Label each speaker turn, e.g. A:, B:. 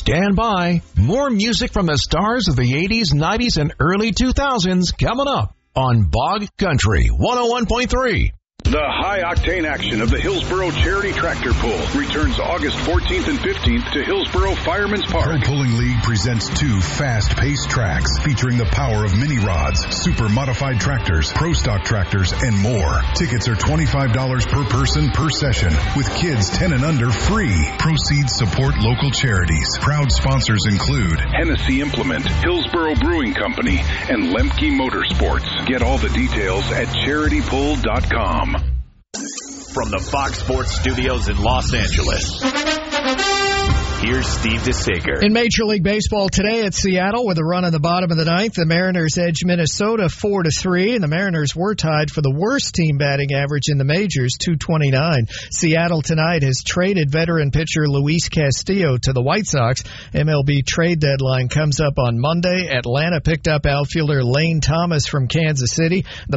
A: Stand by. More music from the stars of the 80s, 90s, and early 2000s coming up on Bog Country 101.3.
B: The high-octane action of the Hillsboro Charity Tractor Pull returns August 14th and 15th to Hillsboro Fireman's Park.
C: Pro Pulling League presents 2 fast-paced tracks featuring the power of mini rods, super modified tractors, pro stock tractors, and more. Tickets are $25 per person per session, with kids 10 and under free. Proceeds support local charities. Proud sponsors include
B: Hennessy Implement, Hillsboro Brewing Company, and Lemke Motorsports. Get all the details at charitypull.com.
D: From the Fox Sports Studios in Los Angeles, here's Steve DeSager.
E: In Major League Baseball today at Seattle with a run in the bottom of the ninth, the Mariners edge Minnesota 4-3, and the Mariners were tied for the worst team batting average in the majors, .229. Seattle tonight has traded veteran pitcher Luis Castillo to the White Sox. MLB trade deadline comes up on Monday. Atlanta picked up outfielder Lane Thomas from Kansas City. The